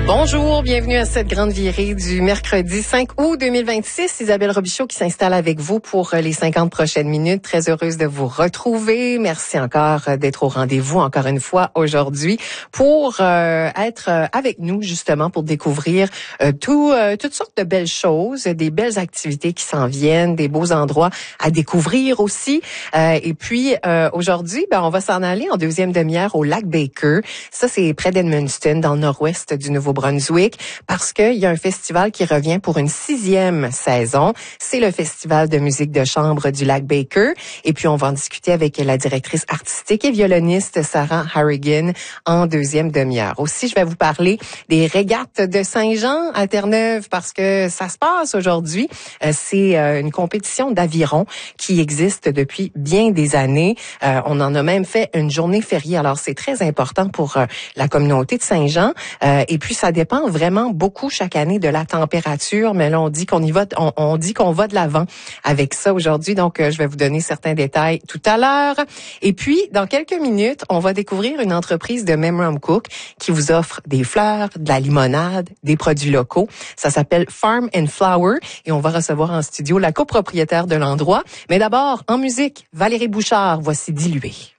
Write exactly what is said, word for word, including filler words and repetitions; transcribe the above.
Bonjour, bienvenue à cette grande virée du mercredi cinq août deux mille vingt-six. Isabelle Robichaud qui s'installe avec vous pour les cinquante prochaines minutes. Très heureuse de vous retrouver. Merci encore d'être au rendez-vous encore une fois aujourd'hui pour euh, être avec nous justement pour découvrir euh, tout, euh, toutes sortes de belles choses, des belles activités qui s'en viennent, des beaux endroits à découvrir aussi. Euh, et puis euh, aujourd'hui, ben, on va s'en aller en deuxième demi-heure au lac Baker. Ça, c'est près d'Edmundston, dans le nord-ouest du Nouveau-Brunswick. Brunswick, parce qu'il y a un festival qui revient pour une sixième saison. C'est le Festival de musique de chambre du lac Baker. Et puis, on va en discuter avec la directrice artistique et violoniste Sarah Harrigan en deuxième demi-heure. Aussi, je vais vous parler des régates de Saint-Jean à Terre-Neuve parce que ça se passe aujourd'hui. C'est une compétition d'aviron qui existe depuis bien des années. On en a même fait une journée fériée. Alors, c'est très important pour la communauté de Saint-Jean. Et puis, ça dépend vraiment beaucoup chaque année de la température, mais là, on dit qu'on y va, on, on dit qu'on va de l'avant avec ça aujourd'hui. Donc, euh, je vais vous donner certains détails tout à l'heure. Et puis, dans quelques minutes, on va découvrir une entreprise de Memram Cook qui vous offre des fleurs, de la limonade, des produits locaux. Ça s'appelle Farm and Flower et on va recevoir en studio la copropriétaire de l'endroit. Mais d'abord, en musique, Valérie Bouchard, voici Dilué.